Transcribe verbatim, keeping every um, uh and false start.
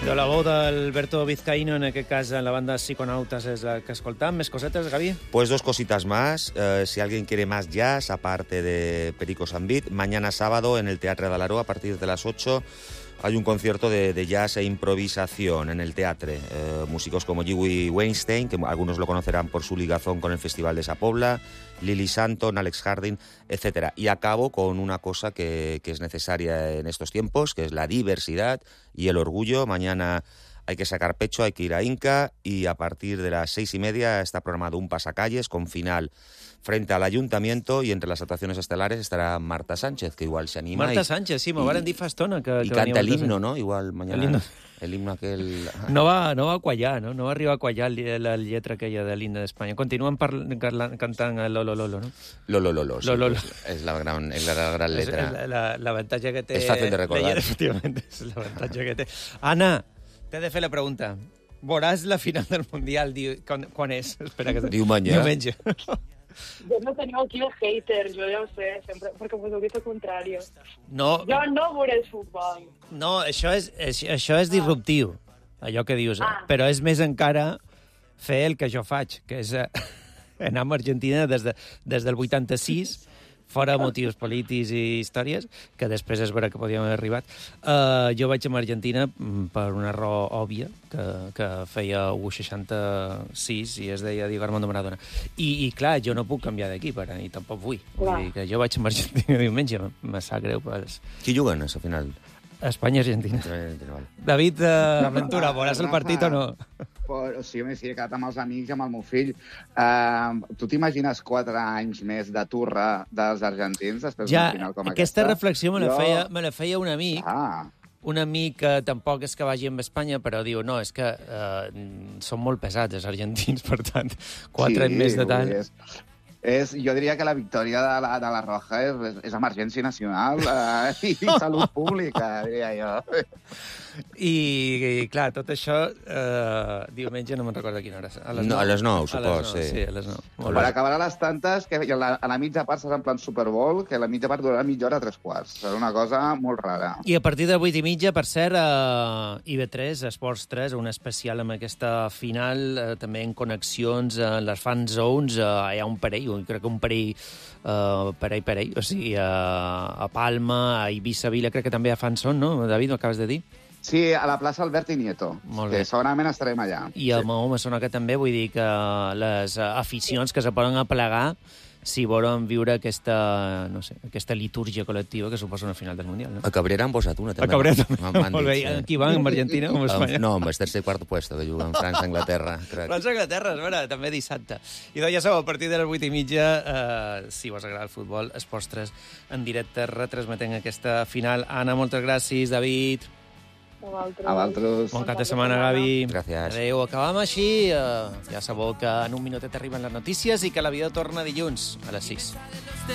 De la veu d'Alberto Vizcaíno, en aquest cas en la banda Psiconautas, es la que escoltam. ¿Més cosetes, Gaby? Pues dos cositas más. Eh, si alguien quiere más jazz, aparte de Perico Sambit, mañana sábado en el Teatre de Alaró, a partir de las ocho, hay un concierto de, de jazz e improvisación en el teatre. Eh, músicos como Jiwi Weinstein, que algunos lo conocerán por su ligazón con el Festival de Sa Pobla, Lily Santon, Alex Harding, etcétera. Y acabo con una cosa que, que es necesaria en estos tiempos, que es la diversidad y el orgullo. Mañana hay que sacar pecho, hay que ir a Inca, y a partir de las seis y media está programado un pasacalles con final frente al Ayuntamiento, y entre las actuaciones estelares estará Marta Sánchez, que igual se anima. Marta y, Sánchez, sí, m'ho varen dir fa estona. Que, y que canta el venia himno, ¿no? Igual mañana. El himno. El himno aquel... No va, no va a quallar, no? No va arribar a quallar la lletra aquella de l'himne d'Espanya. Continuen cantant Lolo Lolo, no? Lolo Lolo, sí. Lolo, Lolo. Pues es la gran, es la gran letra. L'avantatge que té... És fàcil de recordar. Efectivament, és l'avantatge que té. Anna, t'he de fer la pregunta. Veuràs la final del Mundial quan, quan és? Espera que... Diumenge. Diumenge. Yo no tenía aquí el hater, yo ya ho sé, sempre, perquè vos heu dit el contrari. No, Jo no veuré el futbol. no això, és, això és disruptiu, allò que dius. Ah. Però és més encara fer el que jo faig, que és eh, anar a Argentina des, de, des del vuitanta-sis, fora motius polítics i històries, que després és vera que podíem haver arribat. Uh, jo vaig a Argentina per una raó òbvia, que, que feia u seixanta-sis i es deia Diego Armando Maradona. I, i clar, jo no puc canviar d'equip ara, i tampoc vull. Vull dir que jo vaig a Argentina diumenge, me sap greu. Pues... Qui juguen, a la final? Espanya-Argentina. Vale. David uh, Ventura, veuràs el partit o no? O sigui, m'he quedat amb els amics i amb el meu fill. Uh, tu t'imagines quatre anys més de turra dels argentins després ja, d'una final com aquesta? Aquesta reflexió me la, jo... feia, me la feia un amic, ah. un amic que tampoc és que vagi amb Espanya, però diu, no, és que uh, són molt pesats els argentins, per tant, quatre sí, anys més de tant... És, és, jo diria que la victòria de la, de la Roja és, és emergència nacional uh, i salut pública, diria jo. I, i clar, tot això eh, diumenge no me'n recordo a quina hora. A les no, nou, a les nou, supos, sí. Sí, a les nou. Per acabar a les tantes, que a la, a la mitja part serà en plan Super Bowl, que la mitja part durarà mitja hora a tres quarts. Serà una cosa molt rara. I a partir de vuit i mitja, per cert, a I B tres, Esports tres, un especial amb aquesta final, eh, també en connexions, en eh, les fan zones, eh, hi ha un parell, crec que un parell, eh, parell, parell, o sigui, a, a Palma, a Eivissa Vila, crec que també hi ha fan zone, no, David, ho acabes de dir? Sí, a la plaça Albert i Nieto, Molt que bé. segurament estarem allà. I a Mahó me sona que també, vull dir que les aficions que se poden aplegar si volen viure aquesta, no sé, aquesta litúrgia col·lectiva que suposa una final del Mundial. No? A Cabrera han posat una, també. A Cabrera també. Molt bé. Sí. Aquí van, amb Argentina o amb Espanya? No, amb el tercer i quart puesto, que juguen França-Anglaterra. França-Anglaterra, és vera, també dissabte. I doncs ja sabeu, a partir de les vuit i mitja, eh, si us agrada el futbol, Esports tres en directe retransmetent aquesta final. Anna, moltes gràcies. David... A vosaltres. A vosaltres. Bon cap de setmana, Gavi. Gràcies. Adéu, acabam així. Uh, ja sabeu que en un minutet arriben les notícies i que la vida torna dilluns a les sis.